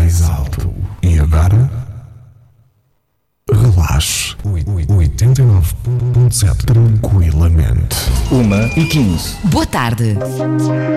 mais alto. E agora? Relaxe. 89.7 tranquilamente. 1h15. Boa tarde.